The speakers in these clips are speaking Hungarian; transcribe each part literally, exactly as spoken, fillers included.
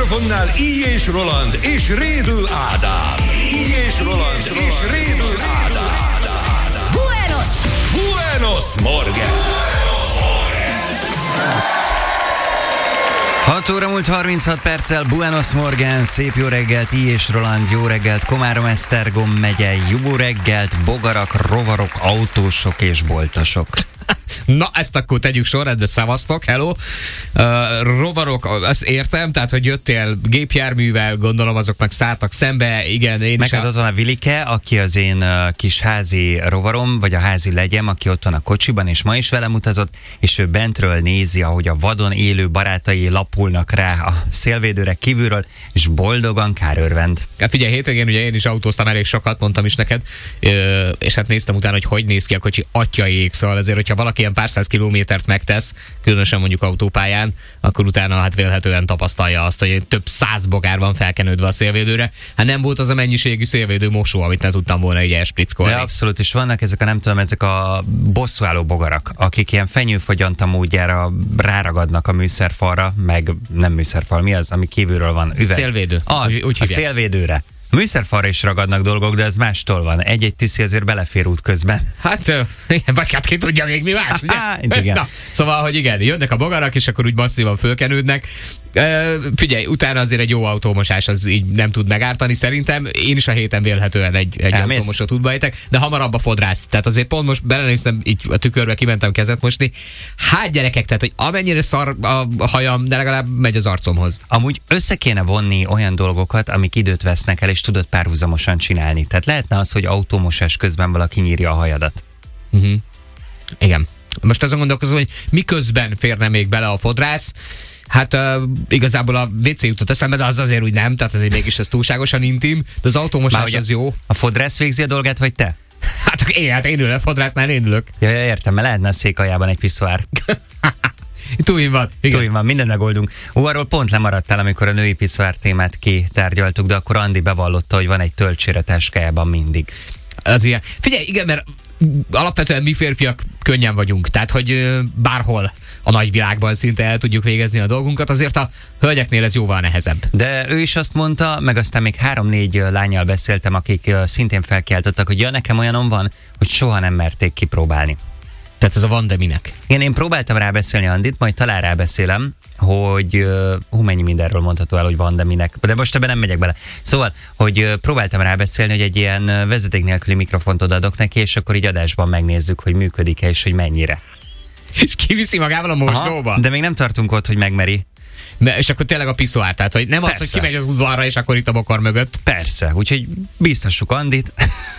mikrofonnál Így és Roland és Rédl Ádám. Így és Roland és Rédl Ádám. Buenos! Buenos Morgen! hat óra múlt harminchat perccel, Buenos Morgen, szép jó reggelt, Így és Roland, jó reggelt, Komárom-Esztergom megye, jó reggelt, bogarak, rovarok, autósok és boltosok. Na, ezt akkor tegyük sorrendbe, szavaztok, hello. Uh, rovarok, azt értem, tehát, hogy jöttél gépjárművel, gondolom azok meg szálltak szembe, igen, én meg is. hát ott van a Vilike, aki az én uh, kis házi rovarom, vagy a házi legyem, aki ott van a kocsiban, és ma is velem utazott, és ő bentről nézi, ahogy a vadon élő barátai lapulnak rá a szélvédőre kívülről, és boldogan kárörvend. Hát figyelj, hétvégén ugye én is autóztam elég sokat, mondtam is neked, és hát néztem utána, hogy hogy néz ki a kocsi, atyaik, szóval azért, hogyha valaki ilyen pár száz kilométert megtesz, különösen mondjuk autópályán, akkor utána hát vélhetően tapasztalja azt, hogy több száz bogár van felkenődve a szélvédőre. Hát nem volt az a mennyiségű szélvédő mosó, amit ne tudtam volna így elsprickolni. De abszolút, és vannak ezek a nem tudom, ezek a bosszúálló bogarak, akik ilyen fenyőfogyanta módjára ráragadnak a műszerfalra, meg nem műszerfal, mi az, ami kívülről van? Üveg. Szélvédő. Az, úgy, úgy a szélvédőre. Műszerfalra is ragadnak dolgok, de ez mástól van. Egy-egy tűzi azért belefér út közben. Hát, vagy hát ki tudja még mi más, ugye? Igen. Na, szóval, hogy igen, jönnek a bogarak, és akkor úgy masszívan fölkenődnek. Uh, figyelj, utána azért egy jó autómosás az így nem tud megártani szerintem. Én is a héten vélhetően egy, egy autómosot útba ejtek, de hamarabb a fodrászt. Tehát azért pont most belenéztem, így a tükörbe kimentem kezet mosni. Hát gyerekek, tehát hogy amennyire szar a hajam, de legalább megy az arcomhoz. Amúgy össze kéne vonni olyan dolgokat, amik időt vesznek el, és tudod párhuzamosan csinálni. Tehát lehetne az, hogy autómosás közben valaki nyírja a hajadat. Uh-huh. Igen. Most azon gondolkozom, hogy miközben férne még bele a fodrász. Hát uh, igazából a vé cé jutott eszembe, de az azért úgy nem, tehát azért mégis ez túlságosan intim, de az autómosás az jó. A fodrász végzi a dolgát, vagy te? Hát én, hát én ülök, a fodrásznál én ülök. Ja, ja, értem, mert lehetne a székaljában egy piszoár. Túlin van. Túlin van, minden megoldunk. Ó, arról pont lemaradtál, amikor a női piszoár témát kitárgyaltuk, de akkor Andi bevallotta, hogy van egy töltsére táskájában mindig. Az ilyen. Figyelj, igen, mert alapvetően mi férfiak könnyen vagyunk, tehát hogy bárhol a nagyvilágban szinte el tudjuk végezni a dolgunkat, azért a hölgyeknél ez jóval nehezebb. De ő is azt mondta, meg aztán még három-négy lányjal beszéltem, akik szintén felkiáltottak, hogy ja, nekem olyanom van, hogy soha nem merték kipróbálni. Tehát ez a van, de minek? Én, én próbáltam rábeszélni Andit, majd talán rábeszélem, hogy hú, mennyi mindenről mondható el, hogy van, de minek. De most ebben nem megyek bele. Szóval, hogy próbáltam rábeszélni, hogy egy ilyen vezeték nélküli mikrofont odaadok neki, és akkor így adásban megnézzük, hogy működik-e, és hogy mennyire. És kiviszi magával a mosdóba? Aha, de még nem tartunk ott, hogy megmeri. De, és akkor tényleg a piszoár, tehát hogy nem Persze. az, hogy kimegy az udvarra, és akkor itt a bokor mögött. Persze, úgyhogy biztassuk Andit.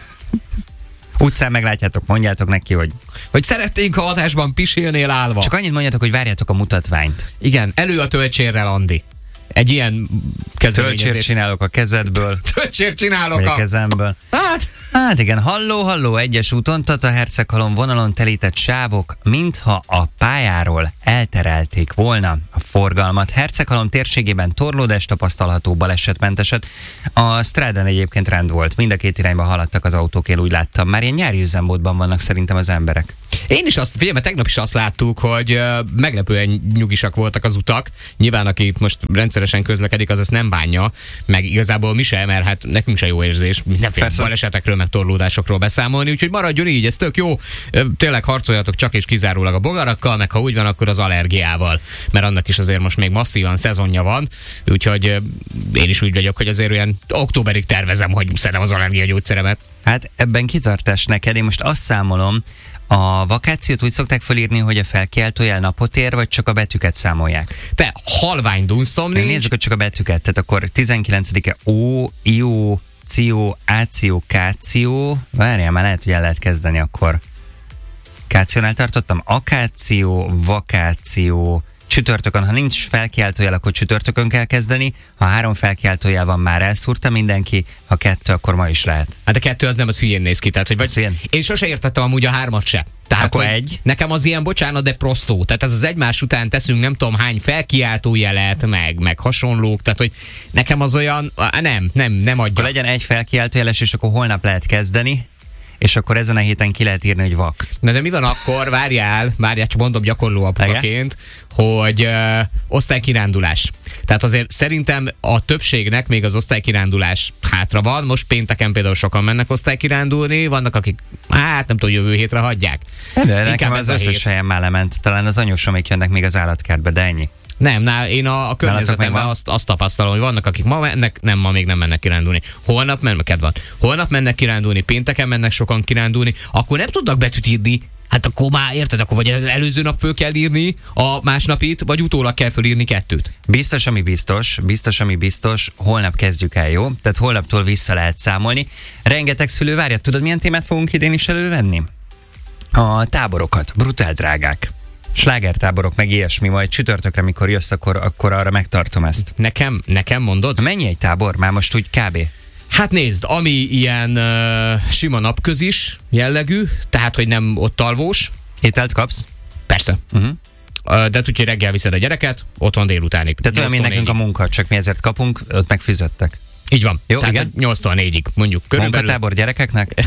Utcán meglátjátok, mondjátok neki, hogy... Hogy szeretnénk, ha adásban pisilnél állva. Csak annyit mondjátok, hogy várjátok a mutatványt. Igen, elő a töltsérrel, Andi. Egy ilyen kezdeményezés. Töltsért csinálok a kezedből. Töltsért csinálok a... a... kezemből. Hát... Hát igen, halló, halló, egyes úton, Tata-Herceghalom vonalon telített sávok, mintha a pályáról elterelték volna a forgalmat. Herceghalom térségében torlódás tapasztalható, balesetmenteset. A strádán egyébként rend volt, mind a két irányba haladtak az autók, én úgy láttam. Már ilyen nyári üzemmódban vannak szerintem az emberek. Én is azt, figyelj, mert tegnap is azt láttuk, hogy uh, meglepően nyugisak voltak az utak. Nyilván, aki itt most rendszeresen közlekedik, az ezt nem bánja, meg igazából mi sem, mert hát nekünk se jó érzés mindenféle balesetekről, meg torlódásokról beszámolni, úgyhogy maradjon így, ez tök jó. Tényleg harcoljatok csak és kizárólag a bogarakkal, meg ha úgy van, akkor az allergiával, mert annak is azért most még masszívan szezonja van, úgyhogy én is úgy vagyok, hogy azért olyan októberig tervezem, hogy szedem az allergiagyógyszeremet. Hát ebben kitartás neked, én most azt számolom, a vakációt úgy szokták felírni, hogy a felkiáltójel napot ér, vagy csak a betűket számolják? Te halvány dunsztom nincs. Nézzük, hogy csak a betűket, tehát akkor tizenkilencedike ó, ió, ció, áció, káció. Várjál, már lehet, hogy el lehet kezdeni akkor. Kációnál tartottam. Akáció, vakáció, csütörtökön. Ha nincs felkiáltójel, akkor csütörtökön kell kezdeni. Ha három felkiáltójel van, már elszúrta mindenki. Ha kettő, akkor ma is lehet. Hát a kettő az nem, az hülyén néz ki. Tehát, hogy vagy, én sose értettem amúgy a hármat se. Tehát, akkor egy. Nekem az ilyen, bocsánat, de prostó. Tehát ez az egymás után teszünk nem tudom hány felkiáltójelet, meg, meg hasonlók. Tehát, hogy nekem az olyan, nem, nem, nem adja. Akkor legyen egy felkiáltójeles, és akkor holnap lehet kezdeni. és akkor ezen a héten ki lehet írni, hogy vak. Na de mi van akkor, várjál, várjál, csak mondom gyakorló apukaként, hogy ö, osztálykirándulás. Tehát azért szerintem a többségnek még az osztálykirándulás hátra van. Most pénteken például sokan mennek osztálykirándulni, vannak akik, hát nem tudom, jövő hétre hagyják. De nekem az összes helyen már lement, talán az anyósomék jönnek még az állatkertbe, de ennyi. Nem, ná, én a, a környezetemben azt, azt tapasztalom, hogy vannak, akik ma mennek, nem, ma még nem mennek kirándulni. Holnap mennek, van. Holnap mennek kirándulni, pénteken mennek sokan kirándulni, akkor nem tudnak betűt írni. Hát akkor már érted, akkor vagy előző nap föl kell írni a másnapit, vagy utólag kell fölírni kettőt. Biztos, ami biztos, biztos, ami biztos, holnap kezdjük el, jó? Tehát holnaptól vissza lehet számolni. Rengeteg szülő várja, tudod, milyen témát fogunk idén is elővenni? A táborokat, brutál drágák. Slágertáborok, meg ilyesmi, majd csütörtökre, mikor jössz, akkor, akkor arra megtartom ezt. Nekem, nekem mondod? Mennyi egy tábor? Már most úgy kb. Hát nézd, ami ilyen uh, sima napközis jellegű, tehát, hogy nem ott alvós. Ételt kapsz? Persze. Uh-huh. Uh, de tudja, reggel viszed a gyereket, ott van délutánig. Tehát olyan, mint nekünk a munka, csak mi ezért kapunk, ott megfizettek. Így van. Jó, tehát igen? nyolctól négyig mondjuk körülbelül. Munkatábor gyerekeknek?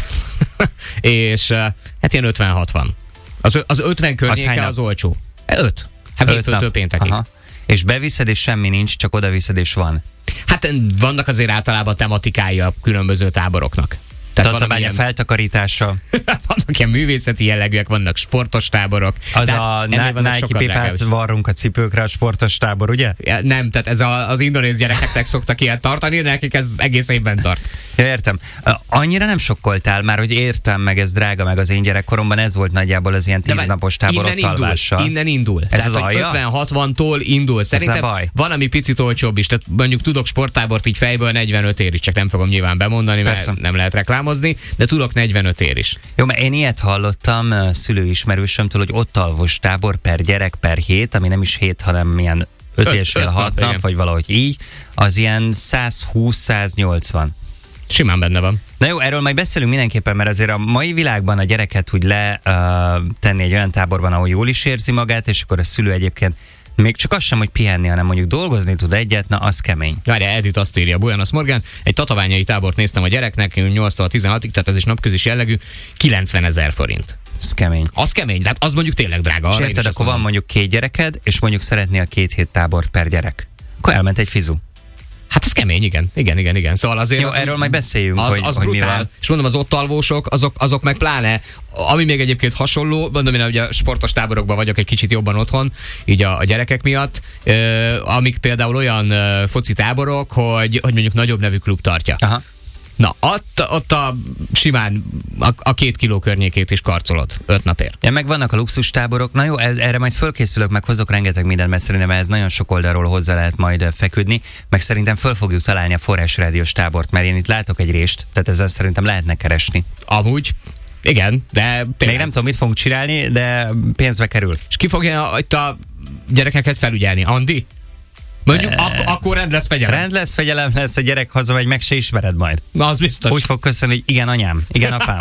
És uh, hát ilyen ötven-hatvan. Az, az ötven környéke az, az olcsó. öt. Hát hétfőtől péntekig. Aha. És beviszed, és semmi nincs, csak odaviszed, és van. Hát vannak azért általában tematikája a különböző táboroknak. Tatabánya ilyen... feltakarítása. Vannak ilyen művészeti jellegűek, vannak sportos táborok. Az a Nike pipát varrunk a cipőkre, a sportos tábor, ugye? Ja, nem, tehát ez a, az indonéz gyerekeknek szoktak ilyet tartani, nekik ez egész évben tart. Ja, értem. Annyira nem sokkoltál már, hogy értem, meg ez drága, meg az én gyerekkoromban ez volt nagyjából az ilyen tíznapos tábor ott alvással. Innen indul. Ez tehát, az alja? ötven-hatvantól indul. Szerintem van, ami picit olcsóbb is. Tehát mondjuk tudok sporttábort így fejből negyvenöt ér is, csak nem fogom nyilván bemondani, mert Persze. nem lehet reklámozni, de tudok negyvenöt ér is. Jó, mert én ilyet hallottam szülőismerősömtől, hogy ott alvos tábor per gyerek per hét, ami nem is hét, hanem ilyen öt és fél hat nap, vagy valahogy így, az ilyen száz húsz száz nyolcvan. Simán benne van. Na jó, erről majd beszélünk mindenképpen, mert azért a mai világban a gyereket úgy le uh, tenni egy olyan táborban, ahol jól is érzi magát, és akkor a szülő egyébként még csak az sem, hogy pihenni, hanem mondjuk dolgozni tud egyet, na az kemény. Várja, Edith azt írja, Buenos Morgan, egy tatabányai tábort néztem a gyereknek, nyolctól tizenhatig, tehát ez is napközis jellegű, kilencvenezer forint. Ez kemény. Az kemény, tehát az mondjuk tényleg drága. És érted, akkor van mondjuk két gyereked, és mondjuk szeretnél két hét tábort per gyerek. Akkor elment egy fizu. Hát ez kemény, igen. Igen, igen, igen. Szóval azért Jó, az, erről majd beszéljünk, az, hogy, az hogy mi brutál. van. És mondom, az ott alvósok, azok, azok meg pláne, ami még egyébként hasonló, mondom, én ugye a sportos táborokban vagyok egy kicsit jobban otthon, így a, a gyerekek miatt, euh, amik például olyan euh, foci táborok, hogy, hogy mondjuk nagyobb nevű klub tartja. Aha. Na, ott, ott a simán a, a két kiló környékét is karcolod öt napért. Ja, meg vannak a luxus táborok. Na jó, ez, erre majd fölkészülök, meg hozok rengeteg mindent, mert szerintem ez nagyon sok oldalról hozzá lehet majd feküdni, meg szerintem föl fogjuk találni a Forrás Rádiós tábort, mert én itt látok egy rést, tehát ezzel szerintem lehetne keresni. Amúgy, igen, de tényleg. Még nem tudom, mit fogunk csinálni, de pénzbe kerül. És ki fogja itt a gyerekeket felügyelni? Andi? Mondjuk, e... ak- akkor rend lesz, fegyelem. Rend lesz, fegyelem lesz, a gyerek hazamegy, meg se ismered majd. Na, az biztos. Úgy fog köszönni, hogy igen, anyám, igen, apám.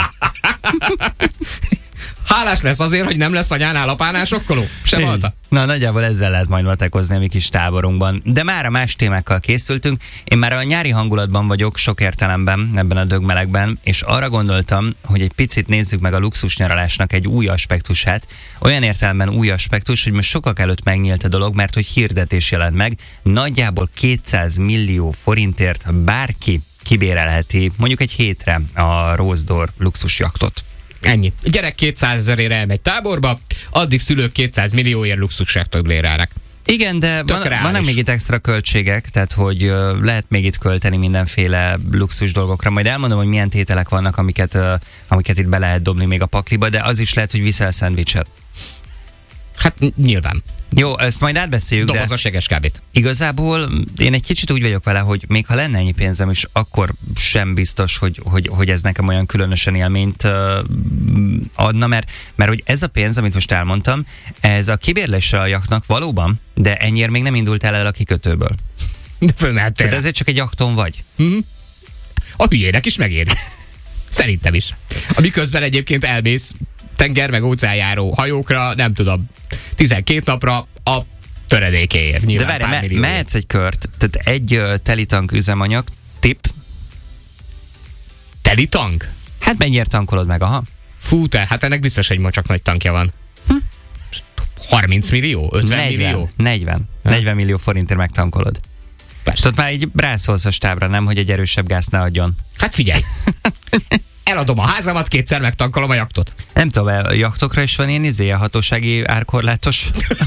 Hálás lesz azért, hogy nem lesz anyánál apánál sokkoló. Se volta. Na, nagyjából ezzel lehet majd matekozni a mi kis táborunkban. De már a más témákkal készültünk. Én már a nyári hangulatban vagyok, sok értelemben, ebben a dögmelegben, és arra gondoltam, hogy egy picit nézzük meg a luxus nyaralásnak egy új aspektusát. Olyan értelemben új aspektus, hogy most sokak előtt megnyílt a dolog, mert hogy hirdetés jelent meg. Nagyjából kétszáz millió forintért bárki kibérelheti mondjuk egy hétre a Rose d'Or luxusjaktot. Ennyi. A gyerek kétszázezerére elmegy táborba, addig szülők kétszáz millióért luxusjaktot bérelnek. Igen, de van, vannak még itt extra költségek, tehát hogy uh, lehet még itt költeni mindenféle luxus dolgokra. Majd elmondom, hogy milyen tételek vannak, amiket, uh, amiket itt be lehet dobni még a pakliba, de az is lehet, hogy viszel szendvicset. Hát nyilván. Jó, ezt majd átbeszéljük, Doboz de a segeskábét. Igazából én egy kicsit úgy vagyok vele, hogy még ha lenne ennyi pénzem is, akkor sem biztos, hogy, hogy, hogy ez nekem olyan különösen élményt uh, adna, mert, mert hogy ez a pénz, amit most elmondtam, ez a kibérlése a jachtnak valóban, de ennyire még nem indult el, el a kikötőből. De fölmehet Tehát ezért csak egy jachton vagy. Mm-hmm. A hülyének is megéri. Szerintem is. Amiközben egyébként elmész tenger meg óceánjáró hajókra, nem tudom, tizenkét napra a töredékéért. De várj, me- mehetsz egy kört, tehát egy uh, telitank üzemanyag, tip. Telitank? Hát Hát mennyire tankolod meg, aha? Fú, te, hát ennek biztos egy macsak nagy tankja van. Hm? harminc millió? ötven negyven, millió? negyven. Ha? negyven millió forintért megtankolod. Persze. Tudod, már így rászólsz a stábra, nem, hogy egy erősebb gáz ne adjon. Hát figyelj! Eladom a házamat, kétszer megtankolom a jaktot. Nem tudom, a jaktokra is van ilyen izé, a hatósági árkorlátos.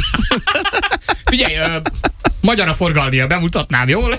Figyelj, ö, magyar a forgalmia, bemutatnám, jól?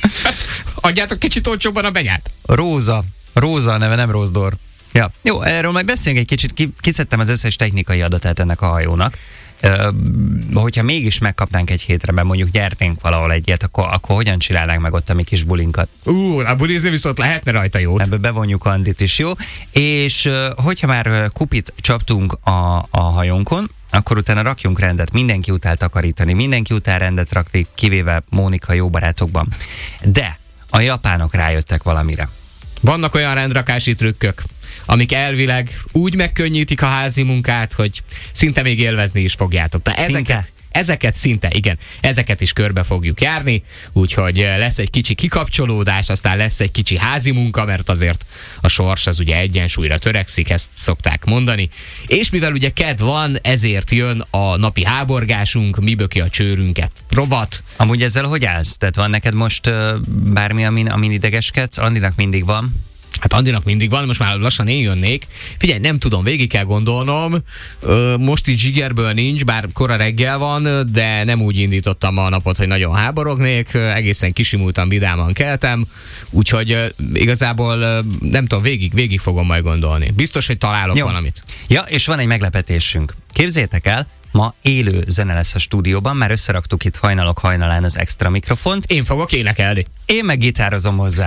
Adjátok kicsit olcsóbban a benyát. Róza. Róza a neve, nem Rózdor. Ja. Jó, erről majd beszéljünk egy kicsit. Ki, kiszedtem az összes technikai adatát ennek a hajónak. Uh, hogyha mégis megkapnánk egy hétre, mert mondjuk nyernénk valahol egyet, akkor, akkor hogyan csinálnánk meg ott a mi kis bulinkat? Ú, uh, a bulizni viszont lehetne rajta jót. Ebből bevonjuk Andit is, jó? És uh, hogyha már kupit csaptunk a, a hajónkon, akkor utána rakjunk rendet, mindenki utál takarítani, mindenki utál rendet rakni, kivéve Mónika jó barátokban. De a japánok rájöttek valamire. Vannak olyan rendrakási trükkök, amik elvileg úgy megkönnyítik a házi munkát, hogy szinte még élvezni is fogjátok. De ezeket, ezeket szinte, igen, ezeket is körbe fogjuk járni, úgyhogy lesz egy kicsi kikapcsolódás, aztán lesz egy kicsi házi munka, mert azért a sors az ugye egyensúlyra törekszik, ezt szokták mondani. És mivel ugye kedv van, ezért jön a napi háborgásunk, mi böki a csőrünket rovat. Amúgy ezzel hogy állsz? Tehát van neked most uh, bármi, amin, amin idegeskedsz? Andinak mindig van. Hát Andinak mindig van, most már lassan én jönnék. Figyelj, nem tudom, végig kell gondolnom. Most így zsigerből nincs, bár kora reggel van, de nem úgy indítottam a napot, hogy nagyon háborognék. Egészen kisimultam, vidáman keltem. Úgyhogy igazából nem tudom, végig, végig fogom majd gondolni. Biztos, hogy találok Jó. valamit. Ja, és van egy meglepetésünk. Képzeljétek el, ma élő zene lesz a stúdióban, már összeraktuk itt hajnalok hajnalán az extra mikrofont. Én fogok énekelni. Én meg gitározom hozzá.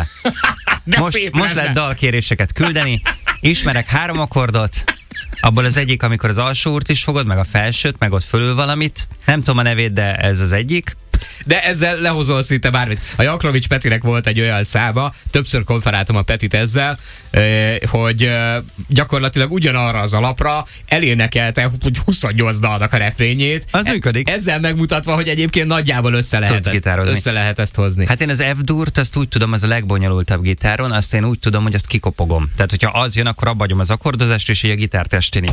most most lehet dalkéréseket küldeni. Ismerek három akkordot. Abból az egyik, amikor az alsó úrt is fogod, meg a felsőt, meg ott fölül valamit. Nem tudom a nevét, de ez az egyik. De ezzel lehozol szinte bármit. A Jaklovics Petinek volt egy olyan száma, többször konferáltam a Petit ezzel, hogy gyakorlatilag ugyanarra az alapra elénekelte, hogy huszonnyolc dalnak a refrényét. Az működik. Ezzel megmutatva, hogy egyébként nagyjából össze lehet, ezt, össze lehet ezt hozni. Hát én az F-durt, azt úgy tudom, az a legbonyolultabb gitáron, azt én úgy tudom, hogy azt kikopogom. Tehát, hogyha az jön, akkor abba hagyom az akkordozást, és így a gitárt estini.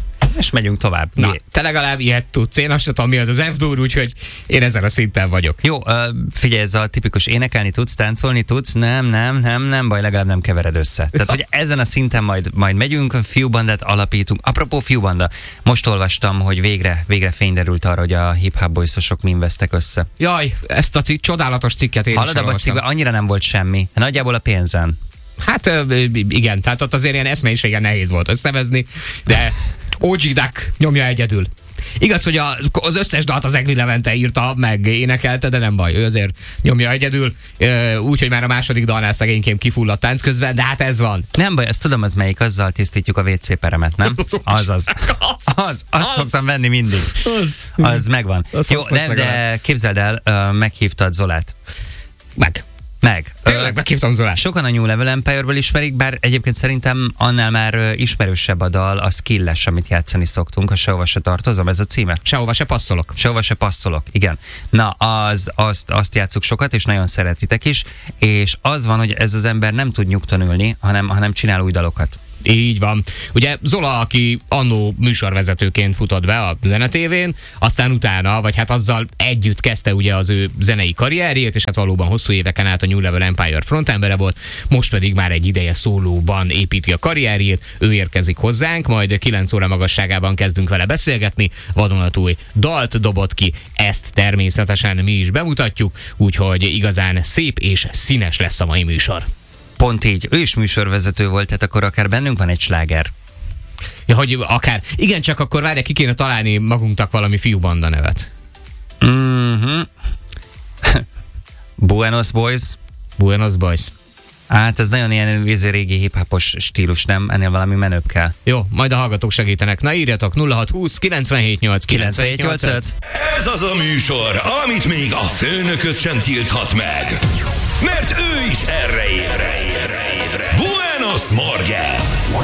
És megyünk tovább. Na, te legalább ilyet tudsz. Én azt tudom, mi az az F-dur, úgyhogy én ezen a szinten vagyok. Jó, uh, figyelj, ez a tipikus énekelni tudsz, táncolni tudsz, nem, nem, nem, nem baj, legalább nem kevered össze. Tehát, hogy ezen a szinten majd, majd megyünk, fiúbandát alapítunk. Apropó fiúbanda, most olvastam, hogy végre, végre fény derült arra, hogy a hip-hop boysosok min vesztek össze. Jaj, ezt a cikk, csodálatos cikket én Hallod, abban a cikkben annyira nem volt semmi. Nagyjából a pénzen. Hát igen, tehát ott azért ilyen eszmélyiségen nehéz volt összevezni, de o gé Duck nyomja egyedül. Igaz, hogy a, az összes dalt az Egri Levente írta, meg énekelte, de nem baj, ő azért nyomja egyedül, úgyhogy már a második dalnál szegényként kifulladt tánc közben, de hát ez van. Nem baj, ezt tudom, az melyik, azzal tisztítjuk a vé cé peremet, nem? Az az. Az, azt szoktam venni mindig. Az, az megvan. Az Jó, nem, de képzeld el, meghívtad Zolát. Meg. Meg. Tényleg meghívtam Zolát. Sokan a New Level Empire-ből ismerik, bár egyébként szerintem annál már ismerősebb a dal, a Skilles, amit játszani szoktunk, a Sehova se tartozom, ez a címe? Sehova se passzolok. Sehova se passzolok, igen. Na, az, azt, azt játsszuk sokat, és nagyon szeretitek is, és az van, hogy ez az ember nem tud nyugton ülni, hanem, hanem csinál új dalokat. Így van. Ugye Zola, aki annó műsorvezetőként futott be a Zenetévén, aztán utána, vagy hát azzal együtt kezdte ugye az ő zenei karrierjét, és hát valóban hosszú éveken át a New Level Empire frontembere volt, most pedig már egy ideje szólóban építi a karrierjét, ő érkezik hozzánk, majd kilenc óra magasságában kezdünk vele beszélgetni, vadonatúj dalt dobott ki, ezt természetesen mi is bemutatjuk, úgyhogy igazán szép és színes lesz a mai műsor. Pont így. Ő is műsorvezető volt, tehát akkor akár bennünk van egy sláger. Ja, hogy akár. Igen, csak akkor várj, ki kéne találni magunknak valami fiúbanda nevet. Mhm. Buenos Boys. Buenos Boys. Hát ez nagyon ilyen régi hip-hopos stílus, nem? Ennél valami menőbb kell. Jó, majd a hallgatók segítenek. Na írjatok nulla hat húsz kilencvenhét nyolc kilencvenhét nyolc öt. Ez az a műsor, amit még a főnököt sem tilthat meg. Mert ő is erre ébred. Buenos Morgen!